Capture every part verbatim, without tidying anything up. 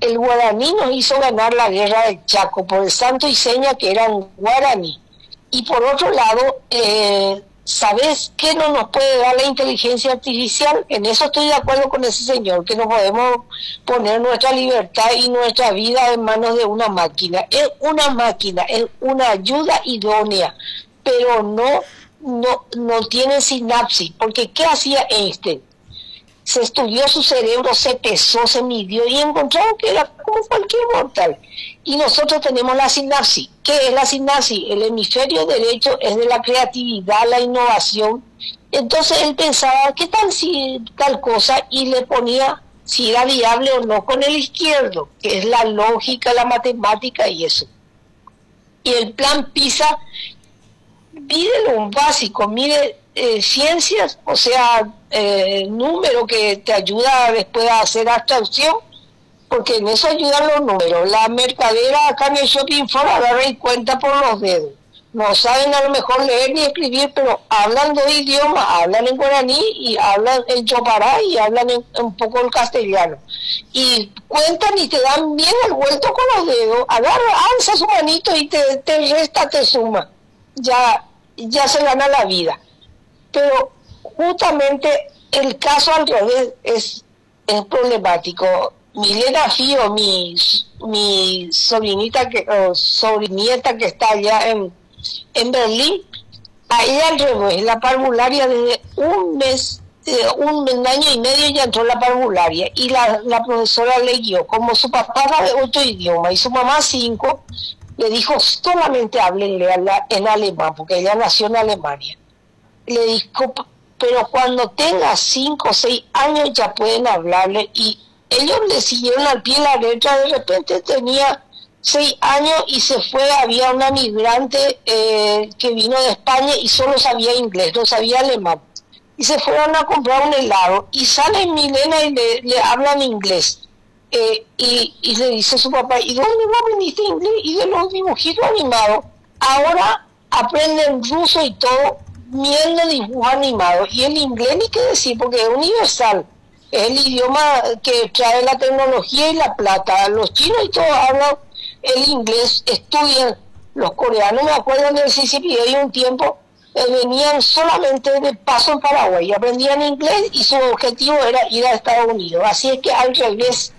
el guaraní nos hizo ganar la guerra del Chaco por el santo y seña que eran guaraní. Y por otro lado, eh, ¿sabes qué no nos puede dar la inteligencia artificial? En eso estoy de acuerdo con ese señor, que no podemos poner nuestra libertad y nuestra vida en manos de una máquina. Es una máquina, es una ayuda idónea, pero no, no, no tiene sinapsis, porque ¿qué hacía Einstein? Se estudió su cerebro, se pesó, se midió y encontraron que era como cualquier mortal. Y nosotros tenemos la sinapsis. ¿Qué es la sinapsis? El hemisferio derecho es de la creatividad, la innovación. Entonces él pensaba, ¿qué tal si tal cosa? Y le ponía si era viable o no con el izquierdo, que es la lógica, la matemática y eso. Y el plan PISA mide lo básico, mide eh, ciencias, o sea, eh, número que te ayuda después a hacer abstracción, porque en eso ayudan los números. La mercadera acá en el shopping for agarra y cuenta por los dedos. No saben a lo mejor leer ni escribir, pero hablan dos idiomas, hablan en guaraní y hablan en chopará y hablan en, un poco el castellano. Y cuentan y te dan bien el vuelto con los dedos, agarra, alza su manito y te, te resta, te suma. Ya, ya se gana la vida. Pero justamente el caso al revés es, es problemático. Milena Fío, mi, mi sobrinita que, o sobrinieta que está allá en, en Berlín, a ella al revés, la parvularia desde un mes, eh, un año y medio ya entró la parvularia y la, la profesora le guió, como su papá sabe otro idioma y su mamá cinco, le dijo solamente háblenle en alemán, porque ella nació en Alemania. Le dijo, pero cuando tenga cinco o seis años ya pueden hablarle, y ellos le siguieron al pie la letra. De repente tenía seis años y se fue, había una migrante eh, que vino de España y solo sabía inglés, no sabía alemán. Y se fueron a comprar un helado y sale Milena y le, le hablan inglés. Eh, y, y le dice a su papá, ¿y dónde no aprendiste inglés? Y de los dibujitos animados. Ahora aprenden ruso y todo, viendo dibujos animados. Y el inglés ni qué decir, porque es universal. Es el idioma que trae la tecnología y la plata. Los chinos y todos hablan el inglés, estudian. Los coreanos, me acuerdo del C C P A, y un tiempo eh, venían solamente de paso en Paraguay, aprendían inglés y su objetivo era ir a Estados Unidos. Así es que al revés,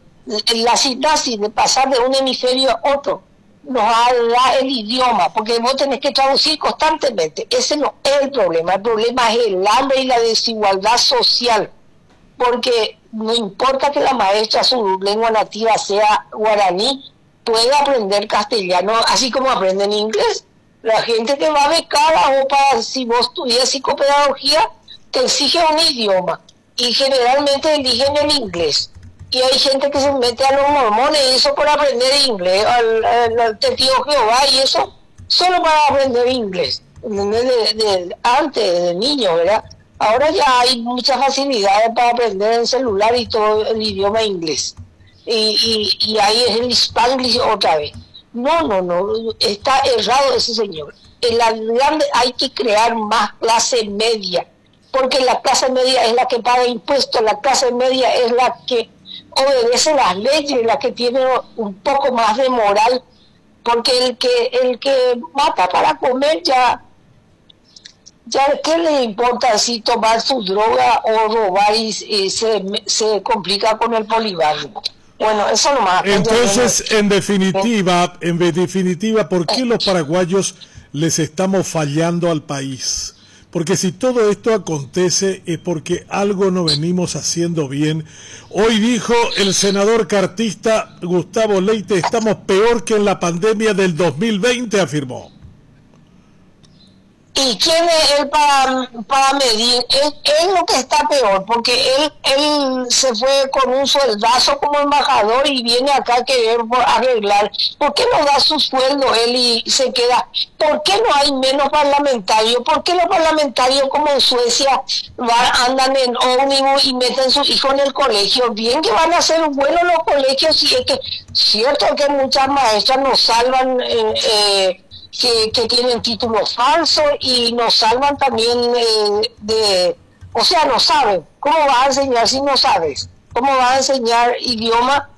la sinapsis de pasar de un hemisferio a otro nos da el idioma, porque vos tenés que traducir constantemente. Ese no es el problema. El problema es el hambre y la desigualdad social, porque no importa que la maestra, su lengua nativa sea guaraní, puede aprender castellano así como aprenden inglés. La gente que va becada o para, si vos estudias psicopedagogía, te exige un idioma y generalmente eligen el inglés. Y hay gente que se mete a los mormones y eso por aprender inglés, al, al, al testigo Jehová y eso, solo para aprender inglés. De, de, de, antes, de niño, ¿verdad? Ahora ya hay muchas facilidades para aprender el celular y todo el idioma inglés. Y, y, y ahí es el Spanglish otra vez. No, no, no, está errado ese señor. En la grande hay que crear más clase media, porque la clase media es la que paga impuestos, la clase media es la que obedece las leyes, la que tiene un poco más de moral, porque el que el que mata para comer ya, ya ¿qué le importa si tomar su droga o robar y, y se, se complica con el polibarrio? Bueno, eso nomás. Entonces, en definitiva, en definitiva, ¿por qué los paraguayos les estamos fallando al país? Porque si todo esto acontece es porque algo no venimos haciendo bien. Hoy dijo el senador cartista Gustavo Leite, estamos peor que en la pandemia del dos mil veinte, afirmó. ¿Y quién es él para, para medir? Él, él lo que está peor, porque él, él se fue con un sueldazo como embajador y viene acá a querer arreglar. ¿Por qué no da su sueldo él y se queda? ¿Por qué no hay menos parlamentarios? ¿Por qué los parlamentarios como en Suecia van, andan en ómnibus y meten sus hijos en el colegio? Bien que van a ser buenos los colegios, y es que cierto que muchas maestras nos salvan eh, eh, Que, que tienen títulos falsos y nos salvan también eh, de, o sea, no saben. ¿Cómo vas a enseñar si no sabes? ¿Cómo vas a enseñar idioma